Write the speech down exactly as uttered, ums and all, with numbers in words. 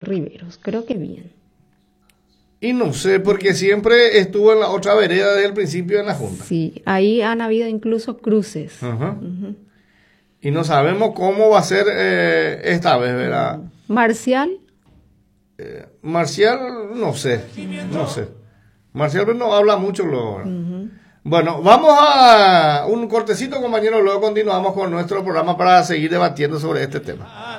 Riveros, creo que bien. Y no sé, porque siempre estuvo en la otra vereda desde el principio en la Junta. Sí, ahí han habido incluso cruces. Uh-huh. Uh-huh. Y no sabemos cómo va a ser eh, esta vez, ¿verdad? Marcial. Eh, Marcial, no sé, no sé. Marcial no habla mucho luego. Uh-huh. Bueno, vamos a un cortecito, compañeros, luego continuamos con nuestro programa para seguir debatiendo sobre este tema.